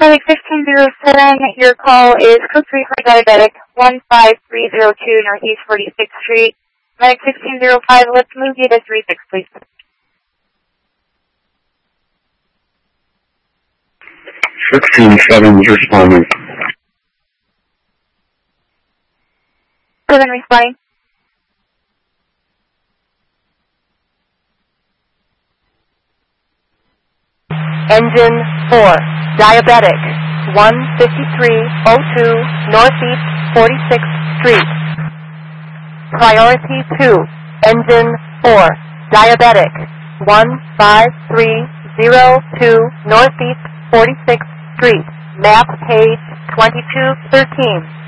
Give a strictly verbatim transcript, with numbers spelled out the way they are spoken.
Medic fifteen zero seven, your call is code three for diabetic, one five three zero two Northeast forty-sixth Street. Medic fifteen zero five, let's move you to three six, please. sixteen seven is responding. seven responding. Engine four, diabetic, one fifty-three oh two Northeast forty-sixth Street. Priority two, engine four, diabetic, one five three zero two Northeast forty-sixth Street. Map page twenty-two thirteen.